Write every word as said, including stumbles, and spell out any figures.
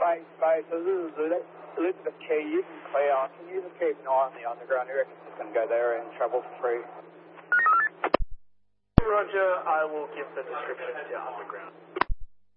Space, Space, this is Elizabeth Key, you can clear. Can you just keep an eye on the underground? You reckon it's going to go there and travel for free? Roger, I will give the description to underground.